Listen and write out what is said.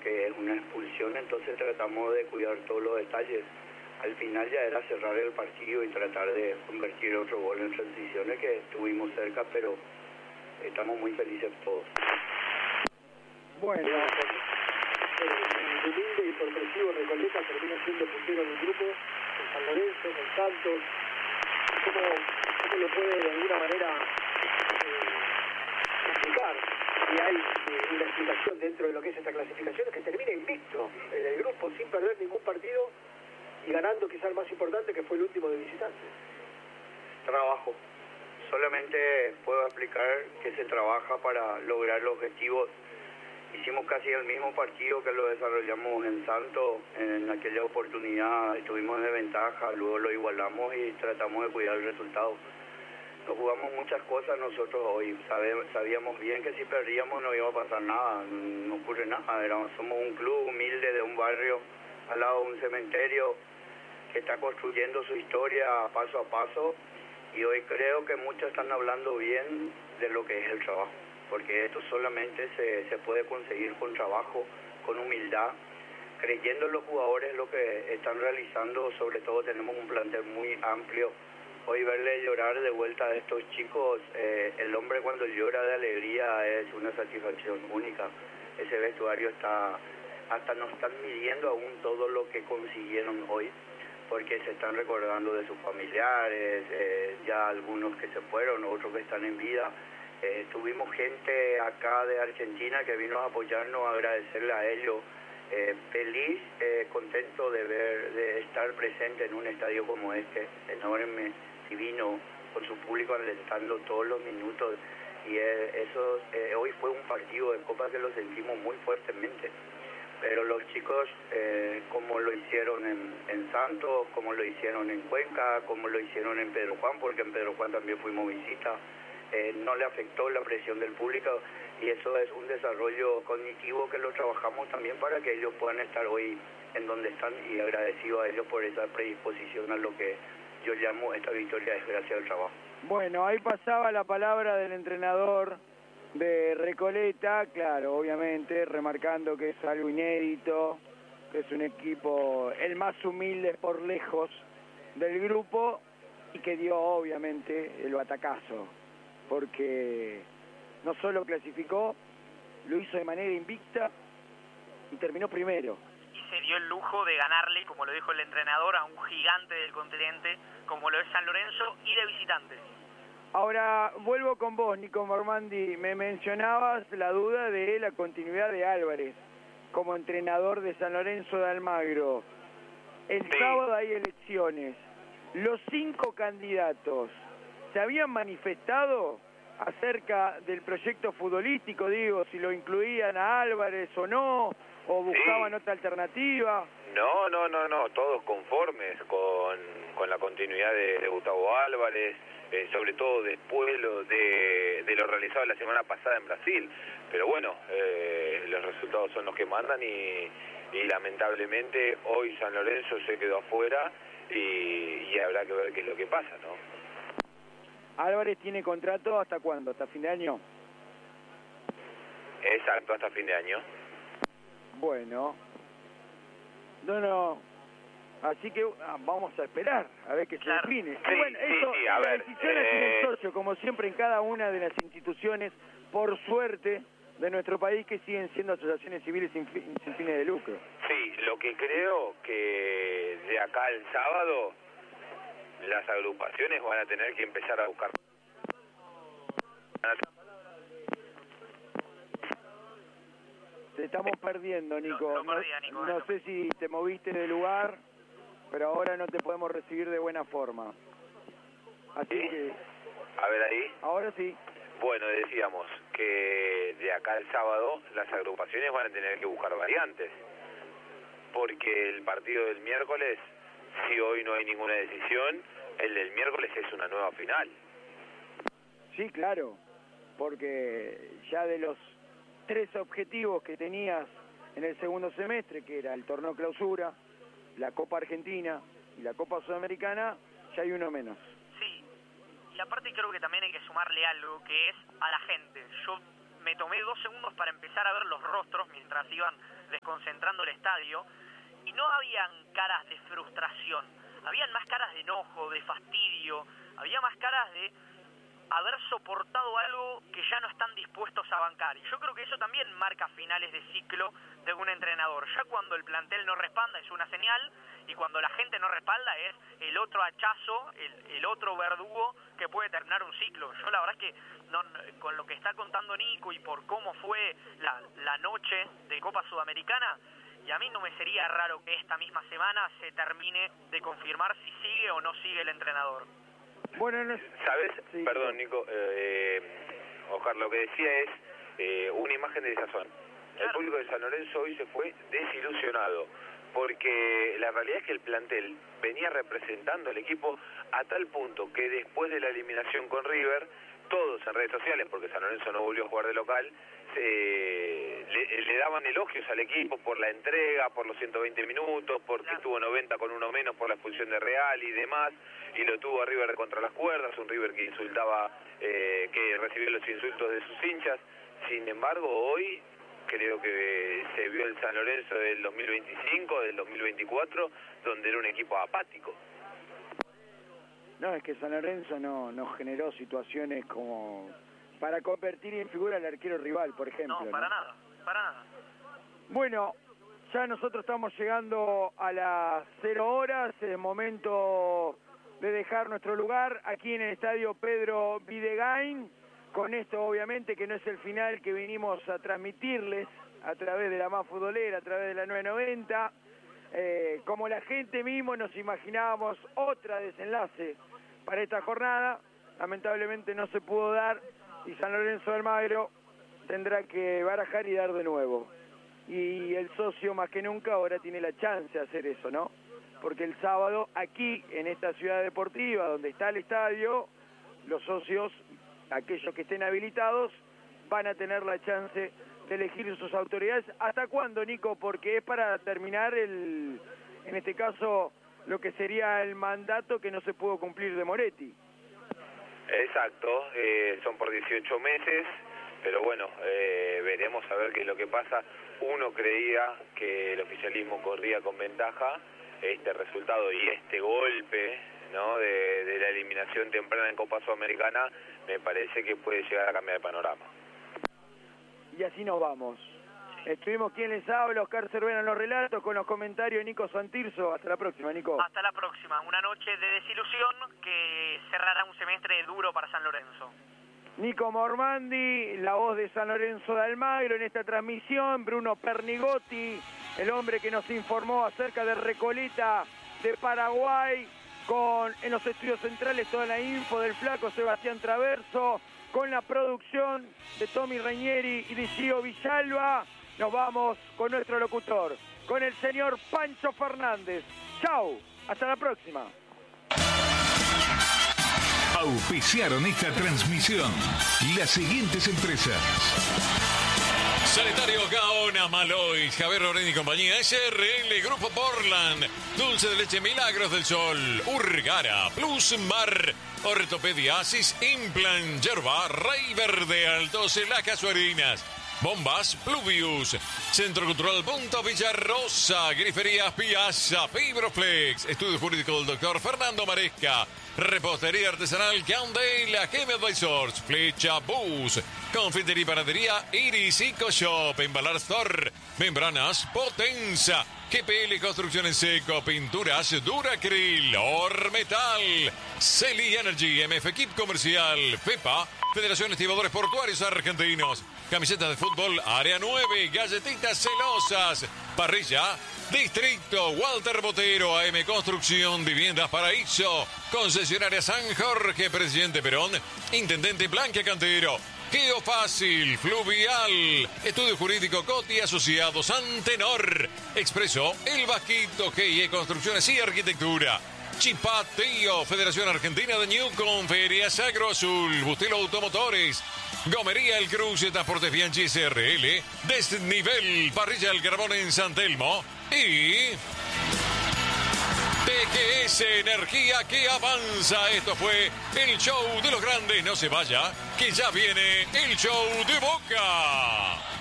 que es una expulsión, entonces tratamos de cuidar todos los detalles. Al final ya era cerrar el partido y tratar de convertir otro gol en transiciones, que estuvimos cerca, pero estamos muy felices todos. Bueno, el humilde y sorpresivo Recoleta termina siendo puntero del grupo, en San Lorenzo, con Santos. ¿Cómo lo puede de alguna manera explicar? Si hay una explicación dentro de lo que es esta clasificación, es que termina invicto en el grupo sin perder ningún partido y ganando quizás el más importante, que fue el último de visitantes. Trabajo. Solamente puedo explicar que se trabaja para lograr los objetivos. Hicimos casi el mismo partido que lo desarrollamos en Santos. En aquella oportunidad estuvimos de ventaja, luego lo igualamos y tratamos de cuidar el resultado. Nos jugamos muchas cosas nosotros hoy. Sabíamos bien que si perdíamos no iba a pasar nada, no ocurre nada. Somos un club humilde de un barrio al lado de un cementerio que está construyendo su historia paso a paso, y hoy creo que muchos están hablando bien de lo que es el trabajo, porque esto solamente se puede conseguir con trabajo, con humildad, creyendo en los jugadores lo que están realizando. Sobre todo tenemos un plantel muy amplio. Hoy verle llorar de vuelta a estos chicos, el hombre cuando llora de alegría es una satisfacción única. Ese vestuario hasta nos están midiendo aún todo lo que consiguieron hoy, porque se están recordando de sus familiares, ya algunos que se fueron, otros que están en vida. Tuvimos gente acá de Argentina que vino a apoyarnos, a agradecerle a ellos. Feliz, contento de estar presente en un estadio como este, enorme, divino, con su público alentando todos los minutos. Y hoy fue un partido de Copa que lo sentimos muy fuertemente. Pero los chicos, como lo hicieron en Santos, como lo hicieron en Cuenca, como lo hicieron en Pedro Juan, porque en Pedro Juan también fuimos visita, no le afectó la presión del público, y eso es un desarrollo cognitivo que lo trabajamos también para que ellos puedan estar hoy en donde están, y agradecido a ellos por esa predisposición a lo que yo llamo esta victoria es gracias al trabajo. Bueno, ahí pasaba la palabra del entrenador de Recoleta, claro, obviamente, remarcando que es algo inédito, que es un equipo el más humilde por lejos del grupo, y que dio obviamente el batacazo, porque no solo clasificó, lo hizo de manera invicta y terminó primero. Y se dio el lujo de ganarle, como lo dijo el entrenador, a un gigante del continente como lo es San Lorenzo y de visitantes. Ahora, vuelvo con vos, Nico Mormandi. Me mencionabas la duda de la continuidad de Álvarez como entrenador de San Lorenzo de Almagro. El sábado hay elecciones. Los 5 candidatos se habían manifestado acerca del proyecto futbolístico, digo, si lo incluían a Álvarez o no, o buscaban otra alternativa. No, todos conformes con la continuidad de Gustavo Álvarez, sobre todo después de lo realizado la semana pasada en Brasil. Pero bueno, los resultados son los que mandan y lamentablemente hoy San Lorenzo se quedó afuera y habrá que ver qué es lo que pasa, ¿no? Álvarez tiene contrato ¿hasta cuándo? ¿Hasta fin de año? Exacto, hasta fin de año. Bueno, no, así que vamos a esperar a ver qué se define. Sí, bueno, eso, sí, a la ver, decisión es del socio, como siempre en cada una de las instituciones, por suerte, de nuestro país, que siguen siendo asociaciones civiles sin fines de lucro. Sí, lo que creo que de acá al sábado las agrupaciones van a tener que empezar a buscar. Te estamos perdiendo, Nico. Nico. No sé si te moviste de lugar, pero ahora no te podemos recibir de buena forma. Así que... A ver ahí. Ahora sí. Bueno, decíamos que de acá al sábado las agrupaciones van a tener que buscar variantes, porque el partido del miércoles, si hoy no hay ninguna decisión, el del miércoles es una nueva final. Sí, claro, porque ya de los 3 objetivos que tenías en el segundo semestre, que era el torneo clausura, la Copa Argentina y la Copa Sudamericana, ya hay uno menos. Sí, y aparte creo que también hay que sumarle algo, que es a la gente. Yo me tomé 2 segundos para empezar a ver los rostros mientras iban desconcentrando el estadio, y no habían caras de frustración, habían más caras de enojo, de fastidio, había más caras de haber soportado algo que ya no están dispuestos a bancar. Y yo creo que eso también marca finales de ciclo de un entrenador. Ya cuando el plantel no respalda es una señal, y cuando la gente no respalda es el otro hachazo, el otro verdugo que puede terminar un ciclo. Yo la verdad es que con lo que está contando Nico y por cómo fue la noche de Copa Sudamericana, y a mí no me sería raro que esta misma semana se termine de confirmar si sigue o no sigue el entrenador. Bueno, no... ¿Sabes? Sí. Perdón, Nico. Oscar, lo que decía es una imagen de desazón. El público de San Lorenzo hoy se fue desilusionado, porque la realidad es que el plantel venía representando al equipo a tal punto que después de la eliminación con River, todos en redes sociales, porque San Lorenzo no volvió a jugar de local, le daban elogios al equipo por la entrega, por los 120 minutos, porque estuvo 90 con uno menos por la expulsión de Real y demás, y lo tuvo a River contra las cuerdas, un River que insultaba, que recibió los insultos de sus hinchas. Sin embargo, hoy creo que se vio el San Lorenzo del 2025, del 2024, donde era un equipo apático. No, es que San Lorenzo no generó situaciones como para convertir en figura al arquero rival, por ejemplo. No, para nada, para nada. Bueno, ya nosotros estamos llegando a las 0 horas, es momento de dejar nuestro lugar aquí en el estadio Pedro Videgain. Con esto, obviamente, que no es el final que vinimos a transmitirles a través de la Más Futbolera, a través de la 990. Como la gente mismo nos imaginábamos otra desenlace para esta jornada, lamentablemente no se pudo dar y San Lorenzo de Almagro tendrá que barajar y dar de nuevo. Y el socio más que nunca ahora tiene la chance de hacer eso, ¿no? Porque el sábado aquí, en esta ciudad deportiva, donde está el estadio, los socios, aquellos que estén habilitados, van a tener la chance de elegir sus autoridades. ¿Hasta cuándo, Nico? Porque es para terminar en este caso, lo que sería el mandato que no se pudo cumplir de Moretti. Exacto, son por 18 meses, pero bueno, veremos a ver qué es lo que pasa. Uno creía que el oficialismo corría con ventaja, este resultado y este golpe, ¿no?, de la eliminación temprana en Copa Sudamericana, me parece que puede llegar a cambiar el panorama. Y así nos vamos. Estuvimos quien les habla, Oscar Cervera en los relatos, con los comentarios Nico Santirso. Hasta la próxima, Nico. Hasta la próxima. Una noche de desilusión que cerrará un semestre duro para San Lorenzo. Nico Mormandi, la voz de San Lorenzo de Almagro en esta transmisión. Bruno Pernigotti, el hombre que nos informó acerca de Recoleta de Paraguay. En los estudios centrales toda la info del flaco Sebastián Traverso, con la producción de Tommy Reñeri y de Gio Villalba. Nos vamos con nuestro locutor, con el señor Pancho Fernández. Chau, hasta la próxima. Auspiciaron esta transmisión las siguientes empresas: Sanitario Gaona, Maloy, Javier Lorenzi y compañía, SRL, Grupo Portland, Dulce de Leche Milagros del Sol, Urgara, Plus Mar, Ortopediasis, Implant, Yerba, Rey Verde, Altos, Las Casuarinas, Bombas, Pluvius, Centro Cultural Punto Villarrosa, Griferías Piazza, Fibroflex, Estudio Jurídico del Doctor Fernando Maresca, Repostería Artesanal Candela, Game Advisors, Flecha Bus, Confitería y Panadería Iris y Shop, Embalar Store, Membranas Potenza, GPL Construcción en Seco, Pinturas Duracril, Ormetal, Celi Energy, MF Equip Comercial, FEPA, Federación de Estibadores Portuarios Argentinos, Camisetas de Fútbol Área 9, Galletitas Celosas, Parrilla Distrito, Walter Botero, AM Construcción, Viviendas Paraíso, Concesionaria San Jorge, Presidente Perón, Intendente Blanca Cantero, Geofácil, Fluvial, Estudio Jurídico Coti Asociados, Antenor, Expreso, El Vasquito, GIE Construcciones y Arquitectura, Chipateo, Federación Argentina de Newcom, Ferias Agro Azul, Bustelo Automotores, Gomería El Cruce, Transportes Bianchi SRL, Desnivel, Parrilla El Carbón en San Telmo y TGS Energía que avanza. Esto fue el show de los grandes. No se vaya, que ya viene el show de Boca.